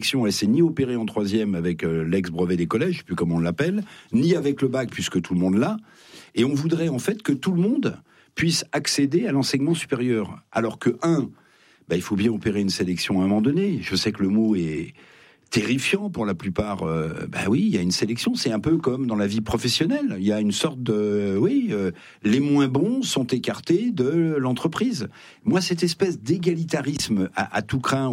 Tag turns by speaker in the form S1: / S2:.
S1: Elle s'est ni opérée en troisième avec l'ex-brevet des collèges, je ne sais plus comment on l'appelle, ni avec le bac, puisque tout le monde l'a. Et on voudrait en fait que tout le monde puisse accéder à l'enseignement supérieur. Alors que, il faut bien opérer une sélection à un moment donné. Je sais que le mot est terrifiant pour la plupart. Oui, il y a une sélection. C'est un peu comme dans la vie professionnelle. Il y a une sorte de... les moins bons sont écartés de l'entreprise. Moi, cette espèce d'égalitarisme à tout crin...